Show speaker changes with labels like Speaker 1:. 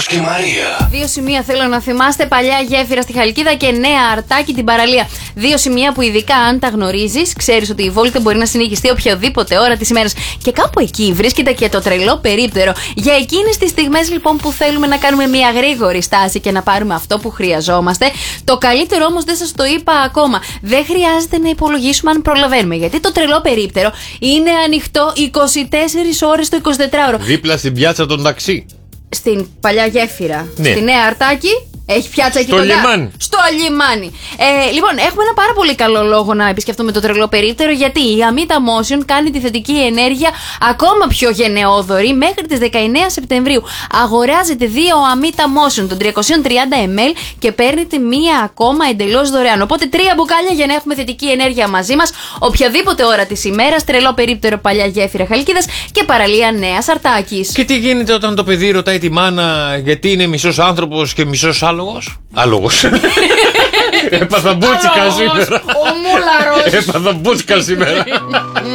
Speaker 1: Γιώργος και η Μαρία.
Speaker 2: 2 σημεία θέλω να θυμάστε: παλιά γέφυρα στη Χαλκίδα και νέα Αρτάκι την παραλία. 2 σημεία που ειδικά αν τα γνωρίζεις, ξέρεις ότι η βόλτα μπορεί να συνεχιστεί οποιαδήποτε ώρα της ημέρας. Και κάπου εκεί βρίσκεται και το τρελό περίπτερο. Για εκείνες τις στιγμές λοιπόν που θέλουμε να κάνουμε μια γρήγορη στάση και να πάρουμε αυτό που χρειαζόμαστε. Το καλύτερο όμως δεν σας το είπα ακόμα. Δεν χρειάζεται να υπολογίσουμε αν προλαβαίνουμε. Γιατί το τρελό περίπτερο είναι ανοιχτό 24 ώρες το 24ωρο.
Speaker 3: Δίπλα στην πιάτσα των ταξί.
Speaker 2: Στην παλιά γέφυρα.
Speaker 3: Ναι.
Speaker 2: Στη νέα Αρτάκι. Έχει πιάτσα εκεί
Speaker 3: στο
Speaker 2: κοντά.
Speaker 3: λιμάνι.
Speaker 2: Στο λιμάνι. Λοιπόν, έχουμε ένα πάρα πολύ καλό λόγο να επισκεφτούμε το τρελό περίπτερο, γιατί η Amita Motion κάνει τη θετική ενέργεια ακόμα πιο γενναιόδορη μέχρι τις 19 Σεπτεμβρίου. Αγοράζετε 2 Amita Motion των 330 ml και παίρνετε μία ακόμα εντελώς δωρεάν. Οπότε 3 μπουκάλια για να έχουμε θετική ενέργεια μαζί μας οποιαδήποτε ώρα της ημέρας. Τρελό περίπτερο παλιά γέφυρα Χαλκίδας και παραλία Νέας Αρτάκης.
Speaker 3: Και τι γίνεται όταν το παιδί ρωτάει τη μάνα γιατί είναι μισός άνθρωπος και μισός άλογος? Άλογος. Έπαθα μπούτσικα σήμερα.
Speaker 2: Ο μούλαρος.
Speaker 3: Έπαθα μπούτσικα σήμερα.